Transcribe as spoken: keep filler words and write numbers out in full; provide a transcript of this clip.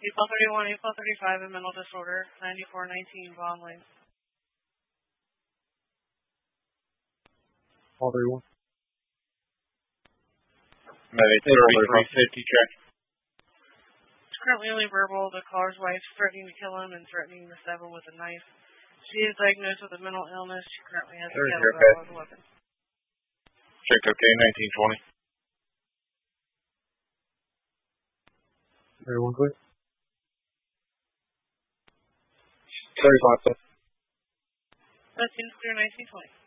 April thirty-one, April thirty-five, and mental disorder, ninety-four nineteen, Bond Lane. All thirty-one. thirty-three fifty, check. It's currently only verbal. The caller's wife threatening to kill him and threatening to stab him with a knife. She is diagnosed with a mental illness. She currently has a kettlebell as a weapon. Check cocaine, nineteen twenty. Everyone clear? thirty-five, sir. That seems clear, nineteen twenty.